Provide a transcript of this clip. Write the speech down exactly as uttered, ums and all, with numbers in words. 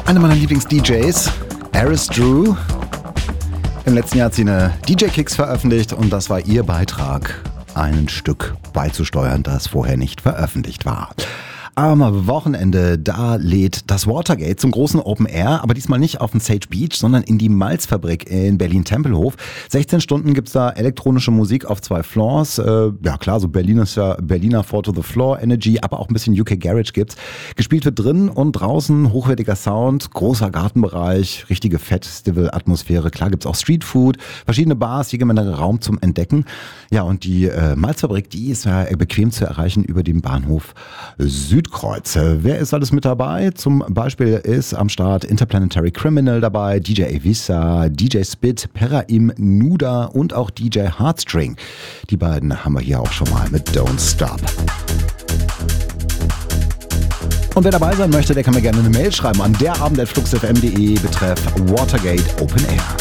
Einer meiner Lieblings-D Js, Aris Drew. Im letzten Jahr hat sie eine D J-Kicks veröffentlicht und das war ihr Beitrag, ein Stück beizusteuern, das vorher nicht veröffentlicht war. Am Wochenende, da lädt das Watergate zum großen Open Air, aber diesmal nicht auf dem Sage Beach, sondern in die Malzfabrik in Berlin-Tempelhof. sechzehn Stunden gibt's da elektronische Musik auf zwei Floors. Äh, ja klar, so Berliner, Berliner Four to the Floor Energy, aber auch ein bisschen U K Garage gibt's. Gespielt wird drin und draußen, hochwertiger Sound, großer Gartenbereich, richtige Festival-Atmosphäre. Klar gibt's auch Streetfood, verschiedene Bars, jede Menge Raum zum Entdecken. Ja, und die äh, Malzfabrik, die ist ja bequem zu erreichen über den Bahnhof Süd. Kreuz. Wer ist alles mit dabei? Zum Beispiel ist am Start Interplanetary Criminal dabei, D J Evisa, D J Spit, Peraim Nuda und auch D J Heartstring. Die beiden haben wir hier auch schon mal mit Don't Stop. Und wer dabei sein möchte, der kann mir gerne eine Mail schreiben an derabend at fluxfm punkt de betreff Watergate Open Air.